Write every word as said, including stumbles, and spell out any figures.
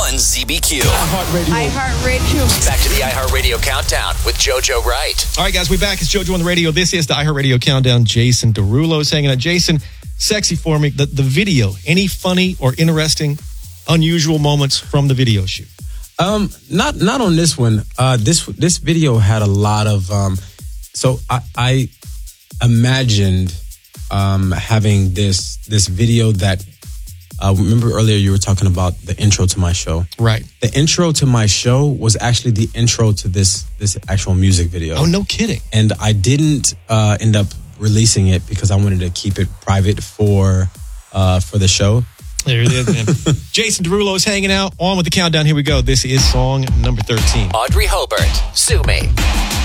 on Z B Q. iHeartRadio. iHeartRadio. Back to the iHeartRadio Countdown with JoJo Wright. All right, guys, we're back. It's JoJo on the radio. This is the iHeartRadio Countdown. Jason Derulo is hanging out. Jason, sexy for me. The, the video, any funny or interesting, unusual moments from the video shoot? Um, not not on this one. Uh, this this video had a lot of. Um, so I, I imagined um, having this this video that. Uh, remember earlier you were talking about the intro to my show. Right. The intro to my show was actually the intro to this this actual music video. Oh, no kidding. And I didn't uh, end up releasing it because I wanted to keep it private for uh, for the show. There it is, man. Jason Derulo is hanging out. On with the countdown. Here we go. This is song number thirteen. Audrey Hobart, Sue Me.